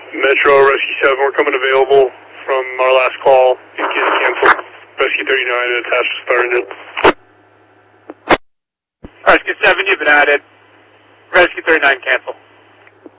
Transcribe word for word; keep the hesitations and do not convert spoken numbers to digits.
Metro, Rescue seven, we're coming available from our last call. You can cancel. Rescue thirty-nine, attached to star engine. Rescue seven, you've been added. Rescue thirty-nine, cancel.